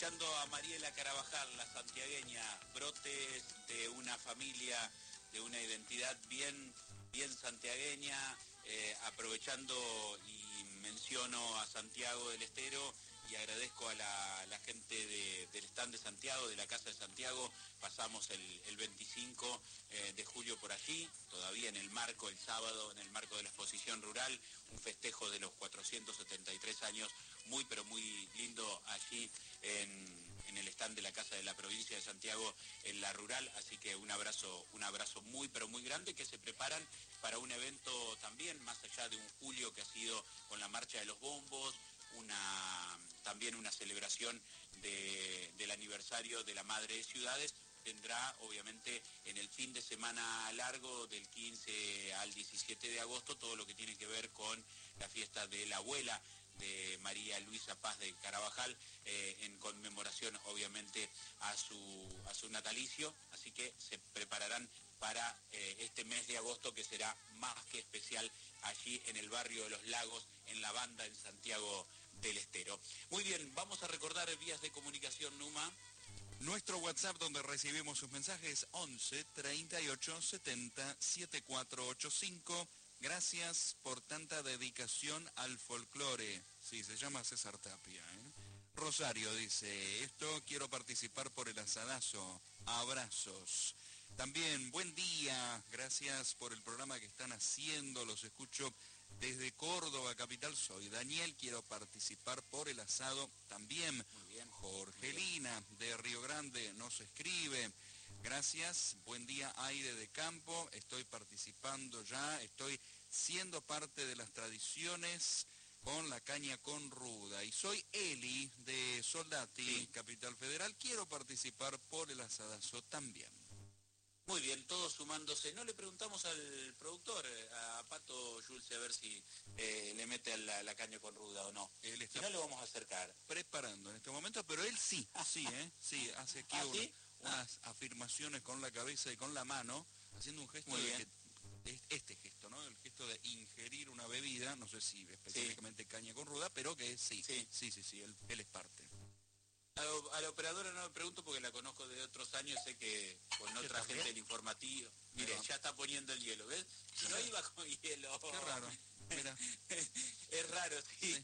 escuchando a Mariela Carabajal, la santiagueña, brotes de una familia, de una identidad bien santiagueña, aprovechando y menciono a Santiago del Estero y agradezco a la gente del stand de Santiago, de la Casa de Santiago. Pasamos el 25 de julio por allí, todavía en el marco, el sábado, en el marco de la exposición rural, un festejo de los 473 años, muy pero muy lindo allí en el stand de la Casa de la Provincia de Santiago, en la rural. Así que un abrazo muy pero muy grande, que se preparan para un evento también, más allá de un julio que ha sido con la Marcha de los Bombos, también una celebración del aniversario de la Madre de Ciudades. Tendrá obviamente en el fin de semana largo del 15 al 17 de agosto todo lo que tiene que ver con la fiesta de la abuela de María Luisa Paz de Carabajal, en conmemoración obviamente a su natalicio. Así que se prepararán para este mes de agosto, que será más que especial allí en el barrio de Los Lagos, en La Banda, en Santiago del Estero. Muy bien, vamos a recordar vías de comunicación, Numa. Nuestro WhatsApp, donde recibimos sus mensajes, 11 38 70 7485. Gracias por tanta dedicación al folclore. Sí, se llama César Tapia, Rosario dice, esto quiero participar por el asadazo. Abrazos. También, buen día, gracias por el programa que están haciendo, los escucho desde Córdoba, capital. Soy Daniel, quiero participar por el asado también. Muy bien. Jorgelina, de Río Grande, nos escribe. Gracias, buen día, aire de campo, estoy participando ya, estoy siendo parte de las tradiciones con la caña con ruda. Y soy Eli, de Soldati, sí, Capital Federal, quiero participar por el asadazo también. Muy bien, todos sumándose. No le preguntamos al productor, a Pato Jules, a ver si le mete a la caña con ruda o no. Él está, si no, le vamos a acercar. Preparando en este momento, pero él sí, sí, hace aquí unas afirmaciones con la cabeza y con la mano, haciendo un gesto este gesto, ¿no? El gesto de ingerir una bebida, no sé si específicamente caña con ruda, pero que sí, él es parte. A la operadora no me pregunto porque la conozco de otros años, sé que con otra gente del informativo. Mire, ya está poniendo el hielo, ¿ves? No iba con hielo. Qué raro, mira. Es raro,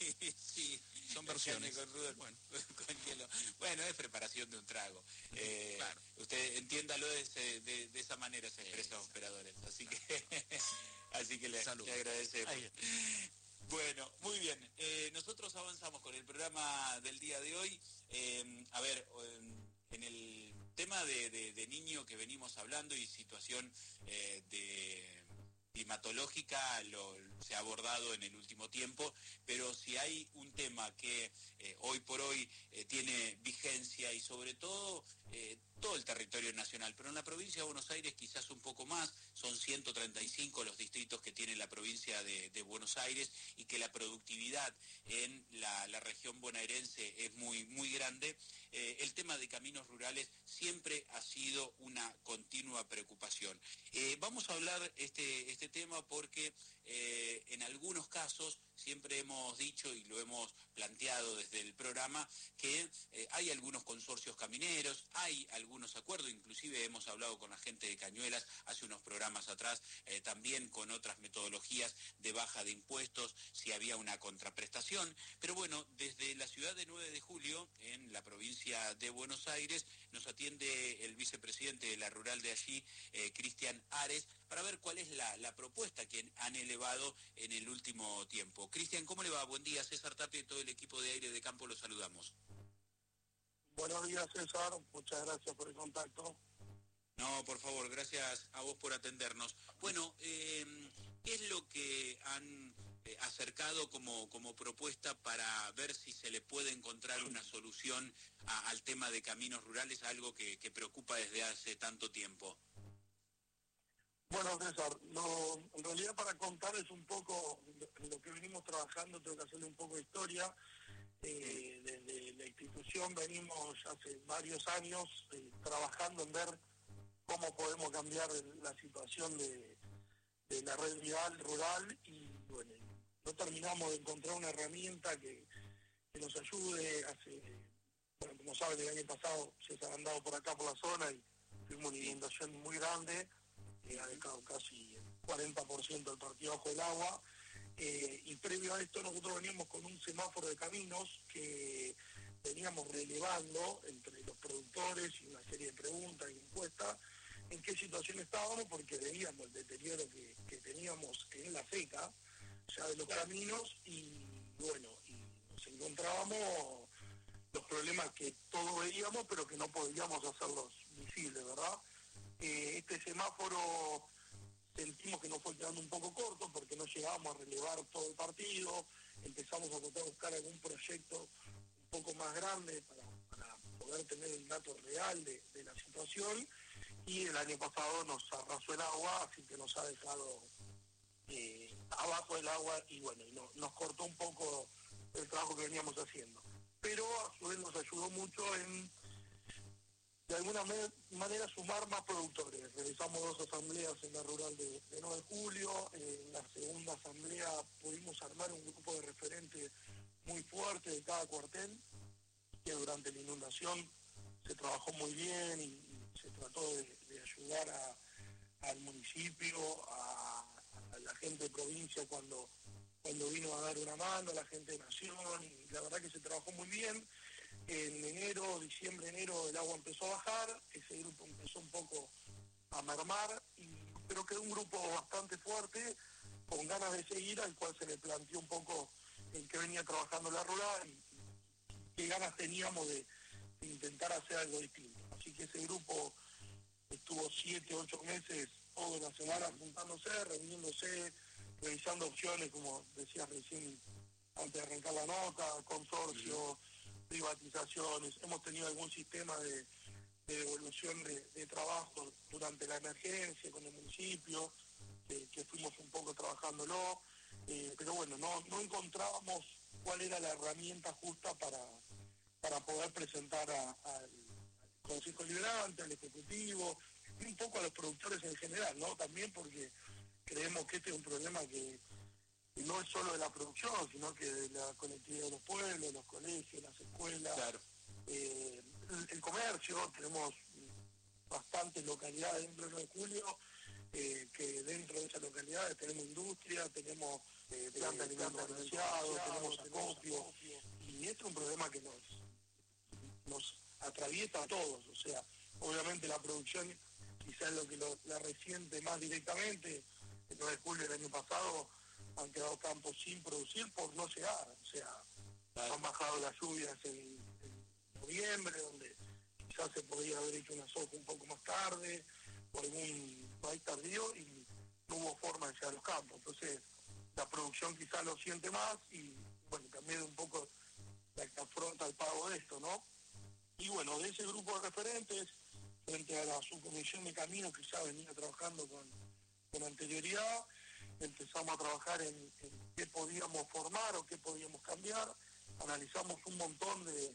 sí. Son versiones. Con hielo. Bueno, es preparación de un trago. Claro. Usted entiéndalo de esa manera, se expresan los operadores. Así que le agradecemos. Bueno, muy bien. Nosotros avanzamos con el programa del día de hoy. A ver, en el tema de niño que venimos hablando y situación climatológica se ha abordado en el último tiempo, pero si hay un tema que hoy por hoy tiene vigencia, y sobre todo todo el territorio nacional, pero en la provincia de Buenos Aires quizás un poco más, son 135 los distritos que tiene la provincia de Buenos Aires, y que la productividad en la región bonaerense es muy, muy grande. El tema de caminos rurales siempre ha sido una continua preocupación. Vamos a hablar este tema porque en algunos casos siempre hemos dicho y lo hemos planteado desde el programa que hay algunos consorcios camineros, hay algunos acuerdos, inclusive hemos hablado con la gente de Cañuelas hace unos programas atrás, también con otras metodologías de baja de impuestos, si había una contraprestación. Pero bueno, desde la ciudad de 9 de Julio, en la provincia de Buenos Aires, nos atiende el vicepresidente de la rural de allí, Cristian Ares, para ver cuál es la propuesta que han elevado en el último tiempo. Cristian, ¿cómo le va? Buen día, César Tapia y todo el equipo de Aire de Campo, los saludamos. Buenos días, César, muchas gracias por el contacto. No, por favor, gracias a vos por atendernos. Bueno, ¿qué es lo que han acercado como propuesta para ver si se le puede encontrar una solución al tema de caminos rurales, algo que preocupa desde hace tanto tiempo? Bueno, César, en realidad para contarles un poco lo que venimos trabajando, tengo que hacerle un poco de historia. Desde la institución venimos hace varios años trabajando en ver cómo podemos cambiar la situación de la red vial rural, y bueno, no terminamos de encontrar una herramienta que nos ayude. Hace bueno, como saben, el año pasado se han andado por acá por la zona y tuvimos una inundación muy grande, ha dejado casi el 40% del partido bajo el agua. Y previo a esto nosotros veníamos con un semáforo de caminos que veníamos relevando entre los productores y una serie de preguntas y encuestas en qué situación estábamos, porque veíamos el deterioro que teníamos en la seca ya de los caminos y bueno, y nos encontrábamos los problemas que todos veíamos pero que no podíamos hacerlos visibles, ¿verdad? Este semáforo sentimos que nos fue quedando un poco corto porque no llegábamos a relevar todo el partido, empezamos a tratar de buscar algún proyecto un poco más grande para poder tener el dato real de la situación, y el año pasado nos arrasó el agua, así que nos ha dejado abajo del agua y bueno, y nos cortó un poco el trabajo que veníamos haciendo. Pero a su vez nos ayudó mucho en de alguna manera sumar más productores. Realizamos 2 asambleas en la rural de 9 de julio, en la segunda asamblea pudimos armar un grupo de referentes muy fuerte de cada cuartel, que durante la inundación se trabajó muy bien y se trató de ayudar al municipio, a la gente de provincia cuando vino a dar una mano, a la gente de Nación, y la verdad que se trabajó muy bien. En diciembre, enero, el agua empezó a bajar, ese grupo empezó un poco a mermar, pero quedó un grupo bastante fuerte, con ganas de seguir, al cual se le planteó un poco en qué venía trabajando la rural y qué ganas teníamos de intentar hacer algo distinto. Así que ese grupo estuvo 7, 8 meses, toda la semana juntándose, reuniéndose, revisando opciones, como decías recién, antes de arrancar la nota, consorcio, privatizaciones. Hemos tenido algún sistema de devolución de trabajo durante la emergencia con el municipio, que fuimos un poco trabajándolo, pero bueno, no encontrábamos cuál era la herramienta justa para poder presentar al Consejo Liberante, al Ejecutivo, y un poco a los productores en general, ¿no? También porque creemos que este es un problema que no es solo de la producción, sino que de la conectividad de los pueblos, los colegios, las escuelas, Claro. El comercio. Tenemos bastantes localidades dentro del 9 de julio, que dentro de esas localidades tenemos industria, tenemos plantas de alimentos balanceados, tenemos acopio, y este es un problema que nos atraviesa a todos. O sea, obviamente la producción quizás es lo que la resiente más directamente. El 9 de julio del año pasado han quedado campos sin producir por no llegar. O sea, han bajado las lluvias en noviembre, donde quizás se podría haber hecho una soja un poco más tarde, o algún país tardío, y no hubo forma de llegar a los campos. Entonces, la producción quizás lo siente más, y bueno, también un poco la que afronta el pago de esto, ¿no? Y bueno, de ese grupo de referentes, frente a la subcomisión de caminos que ya venía trabajando con anterioridad, empezamos a trabajar en qué podíamos formar o qué podíamos cambiar. Analizamos un montón de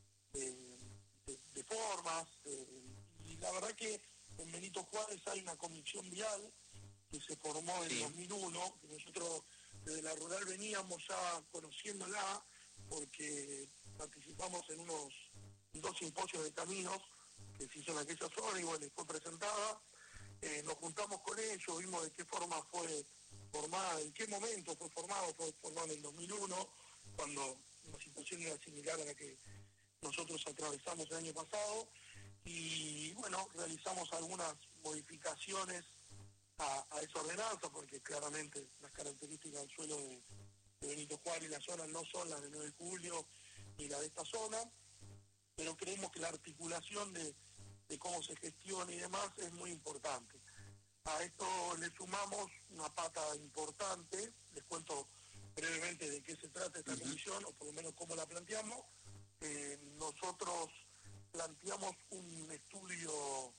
formas, y la verdad que en Benito Juárez hay una comisión vial que se formó en 2001, que nosotros desde la rural veníamos ya conociéndola, porque participamos en 2 simposios de caminos que se hizo en aquella zona y bueno, fue presentada. Nos juntamos con ellos, vimos de qué forma fue formada, en qué momento fue formada en el 2001, cuando la situación era similar a la que nosotros atravesamos el año pasado, y bueno, realizamos algunas modificaciones a esa ordenanza, porque claramente las características del suelo de Benito Juárez y la zona no son las de 9 de julio ni la de esta zona, pero creemos que la articulación de cómo se gestiona y demás es muy importante. A esto le sumamos una pata importante, les cuento brevemente de qué se trata esta comisión, o por lo menos cómo la planteamos. Nosotros planteamos un estudio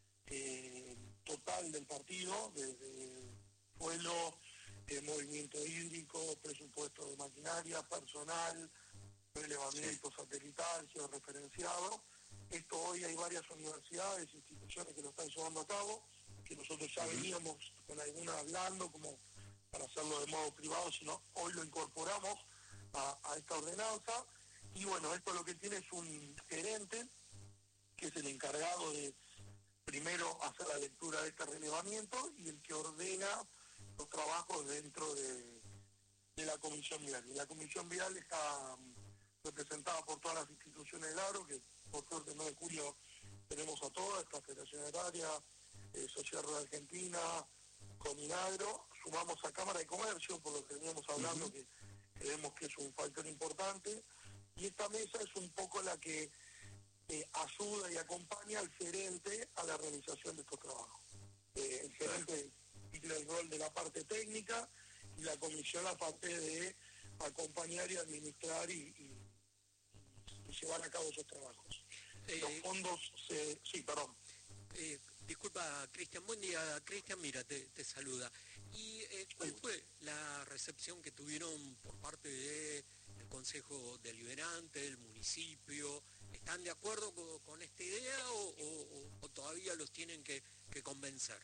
total del partido, desde suelo, movimiento hídrico, presupuesto de maquinaria, personal, relevamiento satelital, georreferenciado. Esto hoy hay varias universidades, instituciones que lo están llevando a cabo, que nosotros ya veníamos con algunas hablando como para hacerlo de modo privado, sino hoy lo incorporamos a esta ordenanza. Y bueno, esto lo que tiene es un gerente, que es el encargado de primero hacer la lectura de este relevamiento y el que ordena los trabajos dentro de la Comisión Vial. Y la Comisión Vial está representada por todas las instituciones del agro, que por suerte el 9 de julio tenemos a todas, esta Federación Agraria, Sociedad Rural Argentina, Cominagro, sumamos a Cámara de Comercio, por lo que veníamos hablando, que creemos que es un factor importante, y esta mesa es un poco la que ayuda y acompaña al gerente a la realización de estos trabajos. El gerente tiene el rol de la parte técnica y la comisión la parte de acompañar y administrar y llevar a cabo esos trabajos. Los fondos sí, perdón. Disculpa, Cristian, buen día. Cristian, mira, te saluda. ¿Y cuál fue la recepción que tuvieron por parte del Consejo Deliberante, del municipio? ¿Están de acuerdo con esta idea o todavía los tienen que convencer?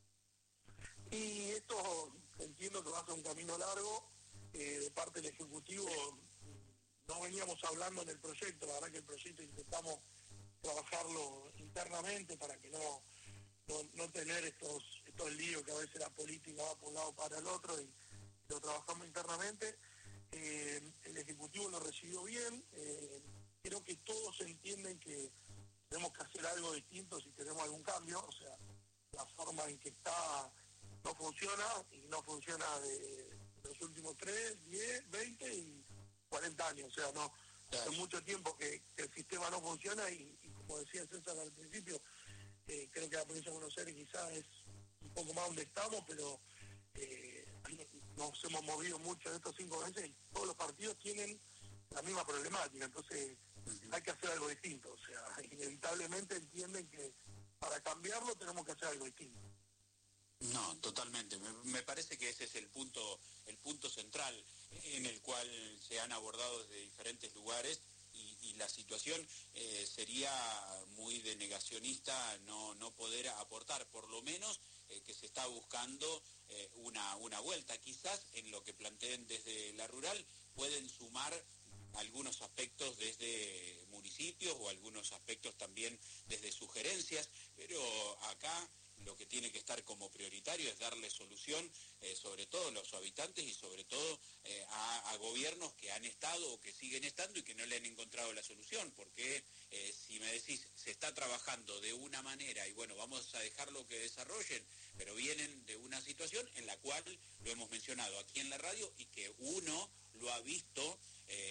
Y esto entiendo que va a ser un camino largo. De parte del Ejecutivo no veníamos hablando en el proyecto, la verdad que el proyecto intentamos trabajarlo internamente para que no tener estos líos que a veces la política va por un lado para el otro, y lo trabajamos internamente. El Ejecutivo lo recibió bien. Creo que todos entienden que tenemos que hacer algo distinto si queremos algún cambio. O sea, la forma en que está no funciona, y no funciona de los últimos 3, 10, 20 y 40 años. O sea, no hace mucho tiempo que el sistema no funciona y como decía César al principio, creo que la provincia de Buenos Aires quizás es un poco más donde estamos, pero nos hemos movido mucho en estos 5 meses y todos los partidos tienen la misma problemática. Entonces hay que hacer algo distinto. O sea, inevitablemente entienden que para cambiarlo tenemos que hacer algo distinto. No, totalmente. Me parece que ese es el punto central en el cual se han abordado desde diferentes lugares, y la situación sería muy de negacionista no poder aportar, por lo menos que se está buscando una vuelta. Quizás en lo que planteen desde la rural pueden sumar algunos aspectos desde municipios o algunos aspectos también desde sugerencias, pero acá lo que tiene que estar como prioritario es darle solución, sobre todo a los habitantes y sobre todo a gobiernos que han estado o que siguen estando y que no le han encontrado la solución, porque si me decís, se está trabajando de una manera y bueno, vamos a dejarlo que desarrollen, pero vienen de una situación en la cual lo hemos mencionado aquí en la radio y que uno lo ha visto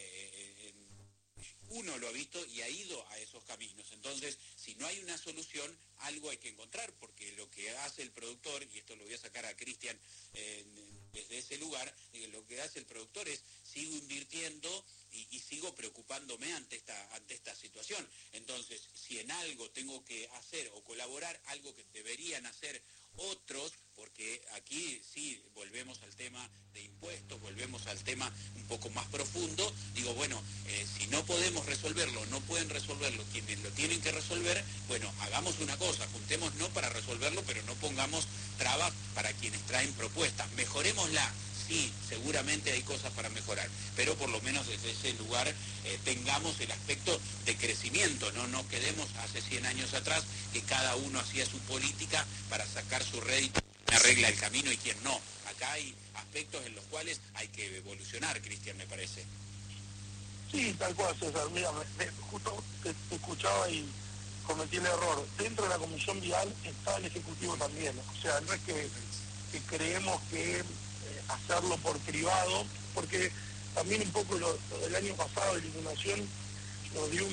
y ha ido a esos caminos. Entonces, si no hay una solución, algo hay que encontrar, porque lo que hace el productor, y esto lo voy a sacar a Cristian desde ese lugar, lo que hace el productor es, sigo invirtiendo y sigo preocupándome ante esta situación. Entonces, si en algo tengo que hacer o colaborar, algo que deberían hacer otros, porque aquí sí volvemos al tema de impuestos, volvemos al tema un poco más profundo, digo, bueno, si no podemos resolverlo, no pueden resolverlo quienes lo tienen que resolver, bueno, hagamos una cosa, juntémonos no para resolverlo, pero no pongamos trabas para quienes traen propuestas, mejorémosla. Sí, seguramente hay cosas para mejorar, pero por lo menos desde ese lugar tengamos el aspecto de crecimiento, no nos quedemos hace 100 años atrás que cada uno hacía su política para sacar su rédito, quien arregla el camino y quien no. Acá hay aspectos en los cuales hay que evolucionar, Cristian, me parece. Sí, tal cual, César. Mira, justo te escuchaba y cometí el error. Dentro de la Comisión Vial está el Ejecutivo también. O sea, no es que creemos que hacerlo por privado, porque también un poco lo del año pasado de la inundación nos dio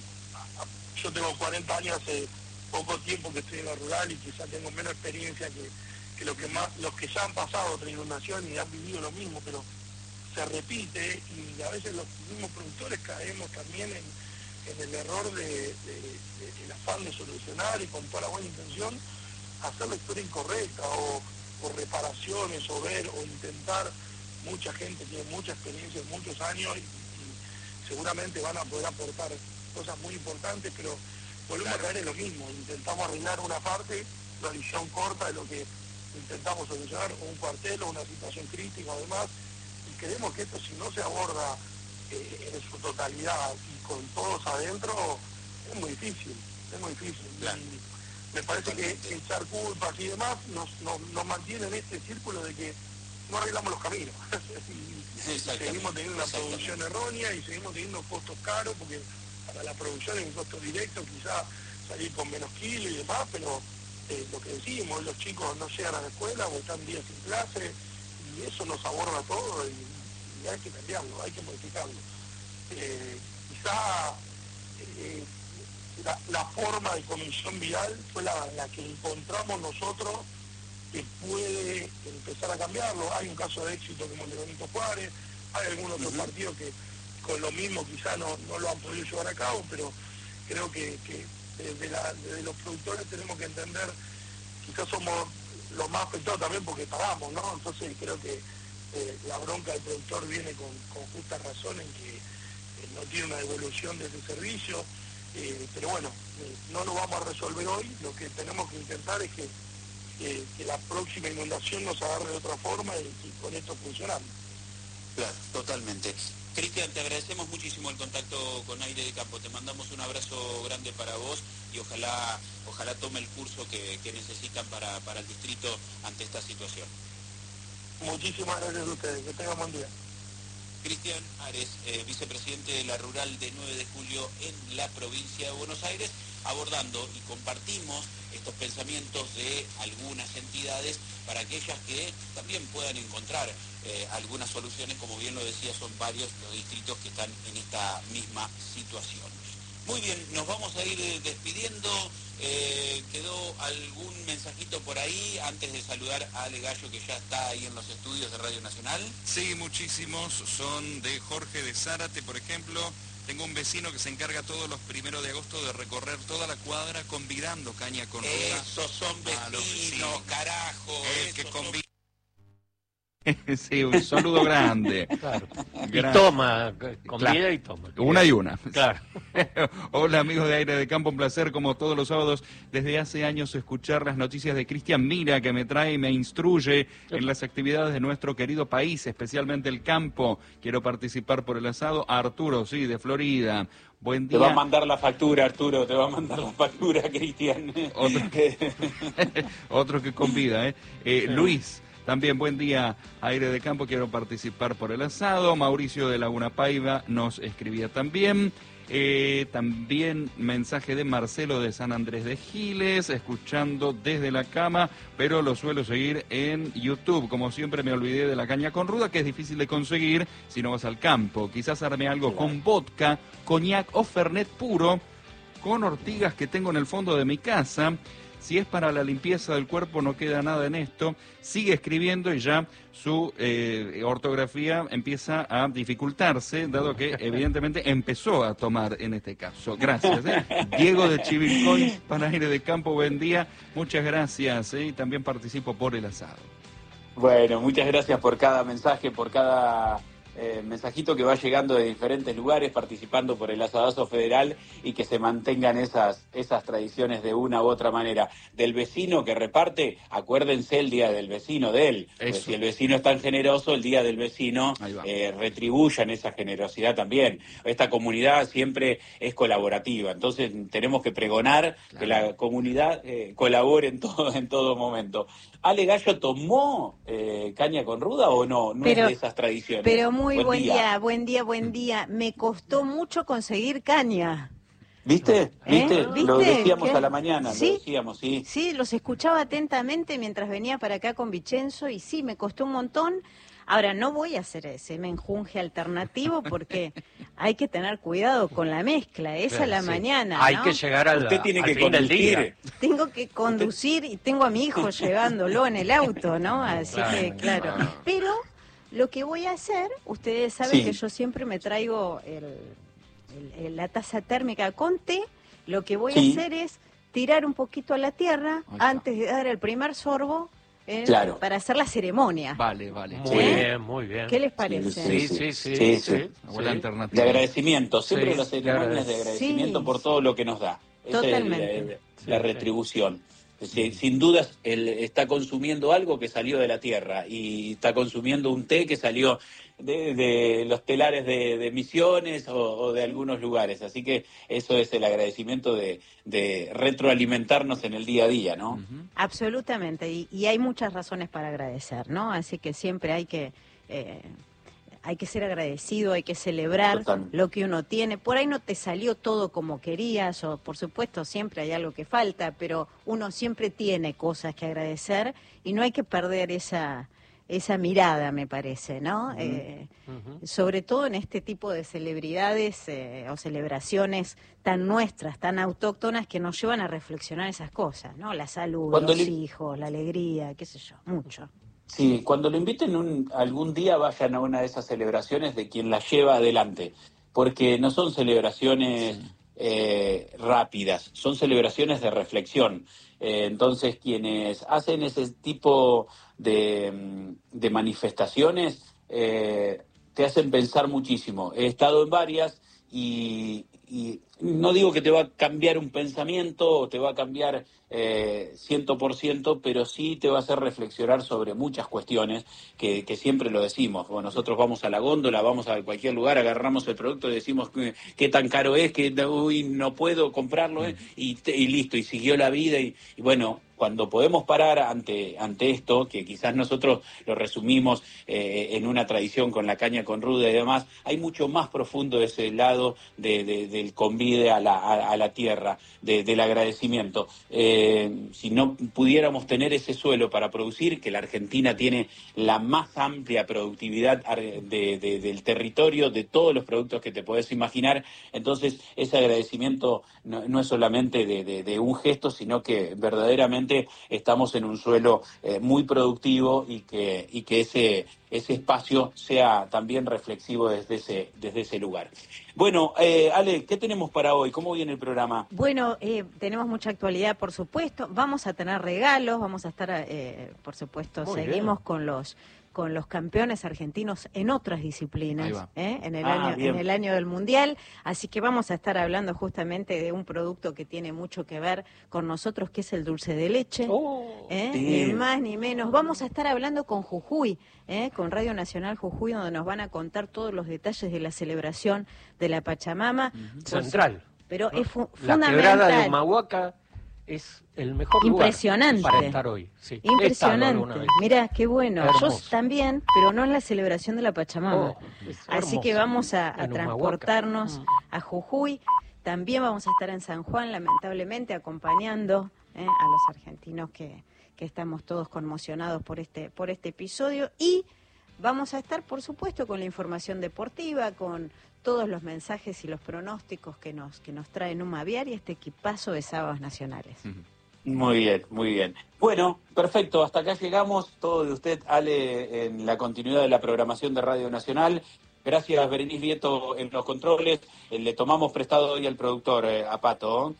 yo tengo 40 años, hace poco tiempo que estoy en la rural y quizás tengo menos experiencia que los que ya han pasado otra inundación y han vivido lo mismo, pero se repite y a veces los mismos productores caemos también en el error del afán de solucionar y con toda la buena intención hacer la historia incorrecta o reparaciones o ver o intentar. Mucha gente tiene mucha experiencia en muchos años y seguramente van a poder aportar cosas muy importantes, pero volvemos a caer en lo mismo. Intentamos arreglar una parte, la visión corta de lo que intentamos solucionar, un cuartel o una situación crítica o demás, y creemos que esto, si no se aborda en su totalidad y con todos adentro, es muy difícil, Claro. Y me parece que echar culpas y demás nos mantiene en este círculo de que no arreglamos los caminos. y seguimos teniendo una producción errónea y seguimos teniendo costos caros, porque para la producción es un costo directo, quizás salir con menos kilos y demás, pero lo que decimos, los chicos no llegan a la escuela o están días sin clase, y eso nos aborda todo y hay que cambiarlo, hay que modificarlo. Quizá la forma de comisión vial fue la que encontramos nosotros que puede empezar a cambiarlo. Hay un caso de éxito como el de Benito Juárez, hay algunos otros partidos que con lo mismo quizá no lo han podido llevar a cabo, pero creo que desde los productores tenemos que entender, quizás somos los más afectados también porque pagamos, ¿no? Entonces creo que la bronca del productor viene con justa razón en que no tiene una devolución de ese servicio, pero bueno, no lo vamos a resolver hoy. Lo que tenemos que intentar es que la próxima inundación nos agarre de otra forma y con esto funcionando. Claro, totalmente. Cristian, te agradecemos muchísimo el contacto con Aire de Campo. Te mandamos un abrazo grande para vos y ojalá tome el curso que necesitan para el distrito ante esta situación. Muchísimas gracias a ustedes. Que tengan buen día. Cristian Ares, vicepresidente de la Rural de 9 de Julio en la provincia de Buenos Aires, abordando y compartimos estos pensamientos de algunas entidades para aquellas que también puedan encontrar algunas soluciones. Como bien lo decía, son varios los distritos que están en esta misma situación. Muy bien, nos vamos a ir despidiendo. ¿Quedó algún mensajito por ahí antes de saludar a Ale Gallo, que ya está ahí en los estudios de Radio Nacional? Sí, muchísimos. Son de Jorge de Zárate, por ejemplo. Tengo un vecino que se encarga todos los 1 de agosto de recorrer toda la cuadra convidando caña con ruda. Esos son vecinos, carajo. El que convida. Sí, un saludo grande. Claro. Y toma, convida claro. Y toma. Una y una. Claro. Hola amigos de Aire de Campo, un placer como todos los sábados desde hace años escuchar las noticias de Cristian Mira, que me trae y me instruye en las actividades de nuestro querido país, especialmente el campo. Quiero participar por el asado. Arturo, sí, de Florida. Buen día. Te va a mandar la factura, Arturo, te va a mandar la factura, Cristian. Otro que convida, Luis. También buen día, Aire de Campo, quiero participar por el asado. Mauricio de Laguna Paiva nos escribía también. También mensaje de Marcelo de San Andrés de Giles, escuchando desde la cama, pero lo suelo seguir en YouTube. Como siempre me olvidé de la caña con ruda, que es difícil de conseguir si no vas al campo. Quizás arme algo con vodka, coñac o fernet puro, con ortigas que tengo en el fondo de mi casa. Si es para la limpieza del cuerpo, no queda nada en esto. Sigue escribiendo y ya su ortografía empieza a dificultarse, dado que evidentemente empezó a tomar en este caso. Gracias. Diego de Chivilcoy, para Aire de Campo, buen día. Muchas gracias. Y también participo por el asado. Bueno, muchas gracias por cada mensaje, por cada mensajito que va llegando de diferentes lugares, participando por el asadazo federal, y que se mantengan esas tradiciones de una u otra manera. Del vecino que reparte, acuérdense el día del vecino de él. Pues si el vecino es tan generoso, el día del vecino retribuyan esa generosidad también. Esta comunidad siempre es colaborativa, entonces tenemos que pregonar que la comunidad colabore en todo momento. ¿Ale Gallo tomó caña con ruda o no? No es de esas tradiciones. Pero muy buen día. Me costó mucho conseguir caña. ¿Viste? Lo decíamos a la mañana, ¿Sí? Lo decíamos, sí. Sí, los escuchaba atentamente mientras venía para acá con Vicenzo y sí, me costó un montón. Ahora, no voy a hacer ese menjunje alternativo porque hay que tener cuidado con la mezcla, esa a la mañana, ¿no? Hay que llegar al Usted tiene que fin del día. Tengo que conducir y tengo a mi hijo llevándolo en el auto, ¿no? Así que, claro. Pero lo que voy a hacer, ustedes saben que yo siempre me traigo la taza térmica con té. Lo que voy a hacer es tirar un poquito a la tierra antes de dar el primer sorbo. Para hacer la ceremonia. Vale. Muy bien. ¿Qué les parece? Sí. Buena alternativa. De agradecimiento, siempre las ceremonias de agradecimiento por todo lo que nos da. Totalmente. Esa es la retribución. Sin dudas, él está consumiendo algo que salió de la tierra y está consumiendo un té que salió de los telares de Misiones o de algunos lugares. Así que eso es el agradecimiento de retroalimentarnos en el día a día, ¿no? Absolutamente, y hay muchas razones para agradecer, ¿no? Así que siempre hay que ser agradecido, hay que celebrar lo que uno tiene. Por ahí no te salió todo como querías, o por supuesto siempre hay algo que falta, pero uno siempre tiene cosas que agradecer y no hay que perder esa mirada, me parece, ¿no? Sobre todo en este tipo de celebridades o celebraciones tan nuestras, tan autóctonas, que nos llevan a reflexionar esas cosas, ¿no? La salud, los hijos, la alegría, qué sé yo, mucho. Sí, cuando lo inviten algún día vayan a una de esas celebraciones de quien las lleva adelante, porque no son celebraciones rápidas, son celebraciones de reflexión. Entonces quienes hacen ese tipo de manifestaciones te hacen pensar muchísimo. He estado en varias y no digo que te va a cambiar un pensamiento o te va a cambiar 100%, pero sí te va a hacer reflexionar sobre muchas cuestiones que siempre lo decimos. Bueno, nosotros vamos a la góndola, vamos a cualquier lugar, agarramos el producto y decimos qué tan caro es, que uy, no puedo comprarlo, y listo, y siguió la vida. Y bueno, cuando podemos parar ante esto, que quizás nosotros lo resumimos en una tradición con la caña con ruda y demás, hay mucho más profundo ese lado del convide a la tierra, del agradecimiento. Si no pudiéramos tener ese suelo para producir, que la Argentina tiene la más amplia productividad del territorio, de todos los productos que te podés imaginar, entonces ese agradecimiento no es solamente de un gesto, sino que verdaderamente estamos en un suelo muy productivo y que ese espacio sea también reflexivo desde ese lugar. Bueno, Ale, ¿qué tenemos para hoy? ¿Cómo viene el programa? Bueno, tenemos mucha actualidad, por supuesto. Vamos a tener regalos, vamos a estar, por supuesto, Muy seguimos bien con los campeones argentinos en otras disciplinas, en el año del Mundial, así que vamos a estar hablando justamente de un producto que tiene mucho que ver con nosotros, que es el dulce de leche, ni más ni menos. Vamos a estar hablando con Jujuy, con Radio Nacional Jujuy, donde nos van a contar todos los detalles de la celebración de la Pachamama. Central. Pero es la fundamental. quebrada de Humahuaca es el mejor lugar para estar hoy. Sí. Impresionante. Mirá, qué bueno. Hermoso. Yo también, pero no en la celebración de la Pachamama. Así que vamos a transportarnos a Jujuy. También vamos a estar en San Juan, lamentablemente, acompañando a los argentinos que estamos todos conmocionados por este episodio. Y vamos a estar, por supuesto, con la información deportiva, con todos los mensajes y los pronósticos que nos trae Numa Aviar y este equipazo de Sábados Nacionales. Muy bien, muy bien. Bueno, perfecto, hasta acá llegamos. Todo de usted, Ale, en la continuidad de la programación de Radio Nacional. Gracias, Berenice Vieto, en los controles. Le tomamos prestado hoy al productor, a Pato,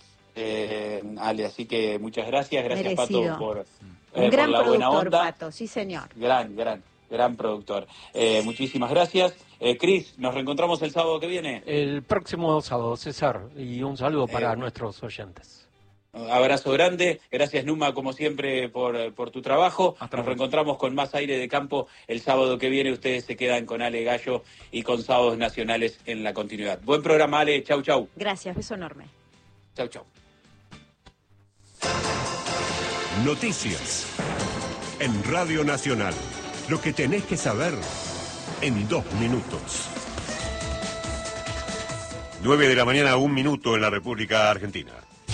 Ale, así que muchas gracias. Gracias, Merecido. Pato, por un gran la buena productor, onda. Pato, sí señor. Gran productor. Muchísimas gracias. Cris, nos reencontramos el sábado que viene. El próximo sábado, César, y un saludo para nuestros oyentes. Abrazo grande, gracias Numa como siempre por tu trabajo. Nos reencontramos con más aire de campo el sábado que viene. Ustedes se quedan con Ale Gallo y con Sábados Nacionales en la continuidad. Buen programa, Ale, chau. Gracias, beso enorme. Chau. Noticias en Radio Nacional. Lo que tenés que saber en 2 minutos. 9 de la mañana, 1 minuto en la República Argentina.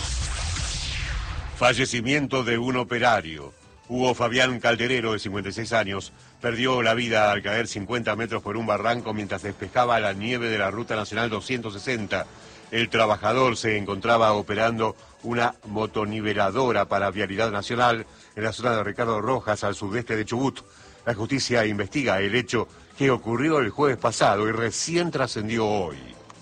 Fallecimiento de un operario. Hugo Fabián Calderero, de 56 años, perdió la vida al caer 50 metros por un barranco mientras despejaba la nieve de la Ruta Nacional 260. El trabajador se encontraba operando una motoniveladora para Vialidad Nacional en la zona de Ricardo Rojas, al sudeste de Chubut. La justicia investiga el hecho que ocurrió el jueves pasado y recién trascendió hoy.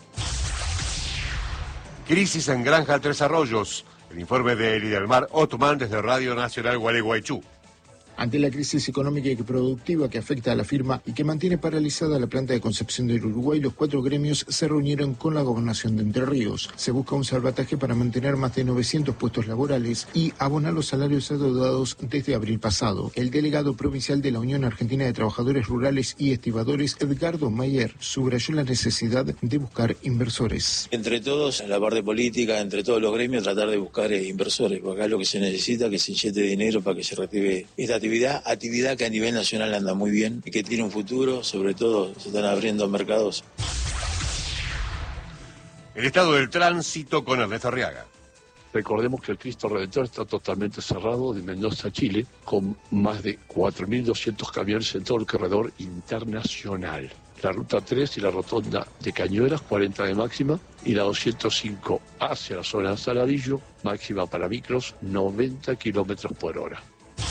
Crisis en Granja Tres Arroyos. El informe de Lidelmar Otman desde Radio Nacional Gualeguaychú. Ante la crisis económica y productiva que afecta a la firma y que mantiene paralizada la planta de Concepción del Uruguay, los 4 gremios se reunieron con la Gobernación de Entre Ríos. Se busca un salvataje para mantener más de 900 puestos laborales y abonar los salarios adeudados desde abril pasado. El delegado provincial de la Unión Argentina de Trabajadores Rurales y Estibadores, Edgardo Mayer, subrayó la necesidad de buscar inversores. Entre todos, en la parte política, entre todos los gremios, tratar de buscar inversores, porque acá lo que se necesita que se inyecte dinero para que se reactive esta actividad que a nivel nacional anda muy bien y que tiene un futuro, sobre todo se están abriendo mercados. El estado del tránsito con Ernesto Arriaga. Recordemos que el Cristo Redentor está totalmente cerrado de Mendoza a Chile, con más de 4.200 camiones en todo el corredor internacional. La ruta 3 y la rotonda de Cañuelas, 40 de máxima, y la 205 hacia la zona de Saladillo, máxima para micros, 90 kilómetros por hora.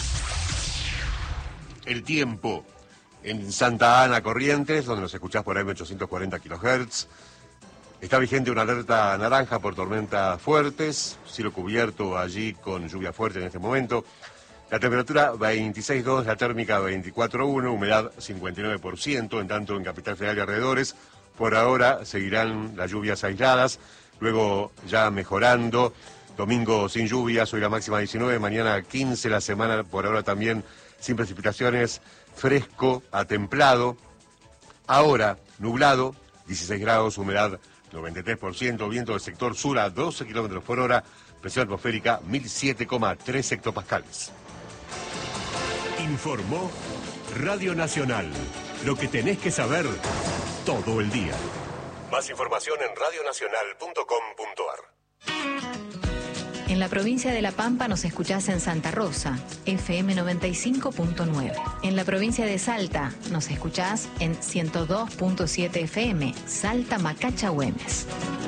El tiempo en Santa Ana, Corrientes, donde nos escuchás por AM 840 kHz. Está vigente una alerta naranja por tormentas fuertes, cielo cubierto allí con lluvia fuerte en este momento. La temperatura 26,2, la térmica 24,1, humedad 59%, en tanto en Capital Federal y alrededores. Por ahora seguirán las lluvias aisladas, luego ya mejorando. Domingo sin lluvias, hoy la máxima 19, mañana 15, la semana por ahora también sin precipitaciones, fresco a templado. Ahora nublado, 16 grados, humedad 93%, viento del sector sur a 12 kilómetros por hora, presión atmosférica 1007,3 hectopascales. Informó Radio Nacional. Lo que tenés que saber todo el día. Más información en radionacional.com.ar. En la provincia de La Pampa nos escuchás en Santa Rosa, FM 95.9. En la provincia de Salta nos escuchás en 102.7 FM, Salta Macacha Güemes.